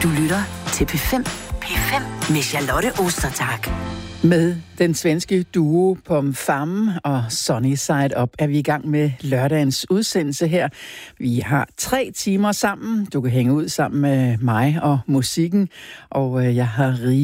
Du lytter til P5. P5 med Charlotte Ostertag. Med den svenske duo Pom Fam og Sunny Side Up er vi i gang med lørdagens udsendelse her. Vi har 3 timer sammen. Du kan hænge ud sammen med mig og musikken, og jeg har